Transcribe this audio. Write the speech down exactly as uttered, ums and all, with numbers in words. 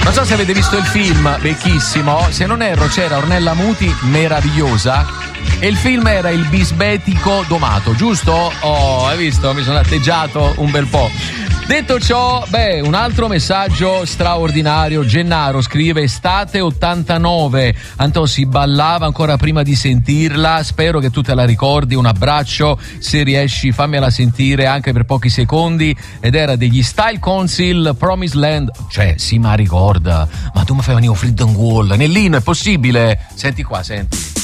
Non so se avete visto il film, vecchissimo, se non erro c'era Ornella Muti, meravigliosa, e il film era Il bisbetico domato, giusto? Oh, hai visto? Mi sono atteggiato un bel po'. Detto ciò, beh, un altro messaggio straordinario. Gennaro scrive: estate ottantanove, Antò si ballava ancora prima di sentirla, spero che tu te la ricordi, un abbraccio, se riesci fammela sentire anche per pochi secondi, ed era degli Style Council, Promised Land, cioè si ma ricorda, ma tu mi fai venire un Freedom Wall, Nellino è possibile? Senti qua, senti.